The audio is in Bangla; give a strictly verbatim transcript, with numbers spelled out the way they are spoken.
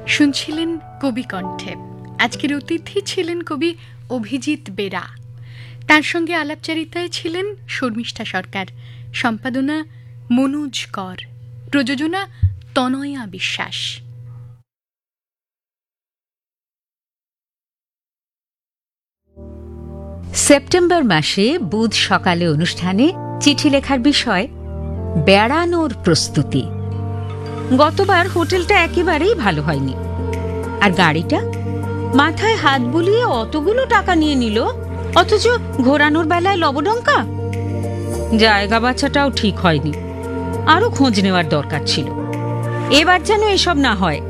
শুনছিলেন কবি কণ্ঠে। আজকের অতিথি ছিলেন কবি অভিজিৎ বেরা। তার সঙ্গে আলাপচারিতায় ছিলেন শর্মিষ্ঠা সরকার, সম্পাদনা মনোজ কর, প্রযোজনা তনয়া বিশ্বাস। সেপ্টেম্বর মাসে বুধ সকালে অনুষ্ঠানে চিঠি লেখার বিষয় বেড়ানোর প্রস্তুতি। গতবার হোটেলটা একেবারেই ভালো হয়নি, আর গাড়িটা মাথায় হাত বুলিয়ে অতগুলো টাকা নিয়ে নিল, অথচ ঘোরানোর বেলায় লবডঙ্কা। জায়গা বাছাটাও ঠিক হয়নি, আরো খোঁজ নেওয়ার দরকার ছিল। এবার যেন এসব না হয়।